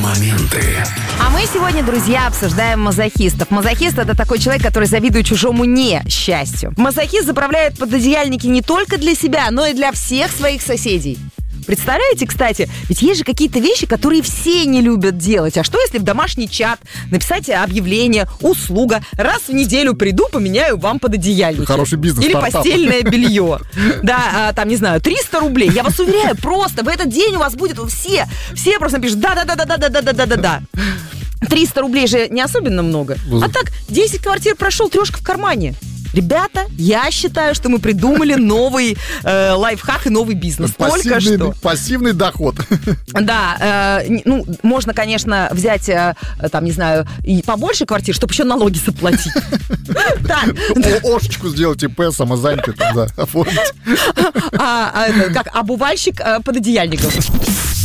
Моменты. А мы сегодня, друзья, обсуждаем мазохистов. Мазохист — это такой человек, который завидует чужому несчастью. Мазохист заправляет пододеяльники не только для себя, но и для всех своих соседей. Представляете, кстати, ведь есть же какие-то вещи, которые все не любят делать. А что, если в домашний чат написать объявление, услуга, раз в неделю приду, поменяю вам пододеяльники? Хороший бизнес. Или постельное белье. Да, там, не знаю, 300 рублей. Я вас уверяю, просто в этот день у вас будет все просто напишут да. 300 рублей же не особенно много. А так, 10 квартир прошел, 3 в кармане. Ребята, я считаю, что мы придумали новый лайфхак и новый бизнес. Только что. Пассивный доход. Да, можно, конечно, взять, там, не знаю, и побольше квартир, чтобы еще налоги заплатить. Ошечку сделать, ИП, самозанятый, оформить. Как обувальщик пододеяльников.